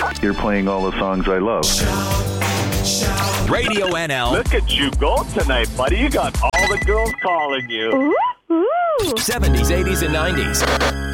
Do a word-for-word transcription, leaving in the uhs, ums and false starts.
You're playing all the songs I love. Radio N L. Look at you go tonight, buddy. You got all the girls calling you. Ooh, ooh. seventies, eighties, and nineties.